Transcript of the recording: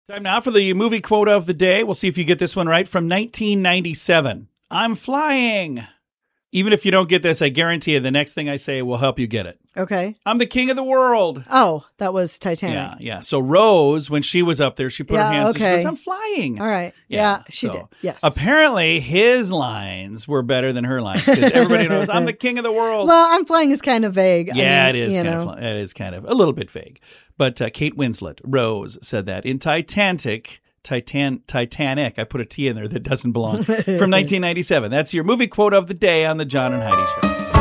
Time now for the movie quote of the day. We'll see if you get this one right from 1997. I'm flying. Even if you don't get this, I guarantee you the next thing I say will help you get it. Okay. I'm the king of the world. Oh, that was Titanic. Yeah. So Rose, when she was up there, she put her hands up. She goes, I'm flying. All right. Yeah, she did. Yes. Apparently, his lines were better than her lines because everybody knows I'm the king of the world. Well, I'm flying is kind of vague. Yeah, it is it is kind of a little bit vague. But Kate Winslet, Rose, said that in Titanic. I put a T in there that doesn't belong. From 1997. That's your movie quote of the day on the John and Heidi Show.